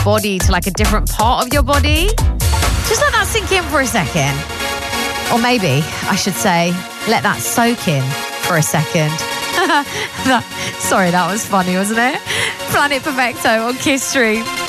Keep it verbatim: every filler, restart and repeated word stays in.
body to like a different part of your body. Just let that sink in for a second. Or maybe I should say, let that soak in for a second. that, sorry, that was funny, wasn't it? Planet Perfecto on Kiss Stream.